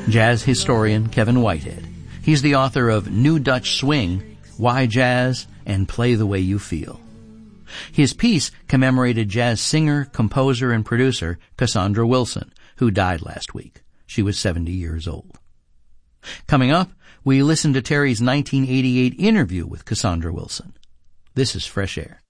jazz historian Kevin Whitehead. He's the author of New Dutch Swing, Why Jazz, and Play the Way You Feel. His piece commemorated jazz singer, composer, and producer Cassandra Wilson, who died last week. She was 70 years old. Coming up, we listen to Terry's 1988 interview with Cassandra Wilson. This is Fresh Air.